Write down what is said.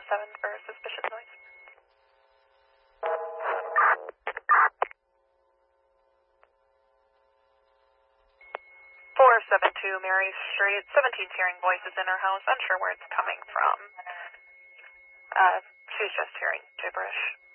407 for suspicious noise. 472 Mary Street, 17's hearing voices in her house, unsure where it's coming from. She's just hearing gibberish.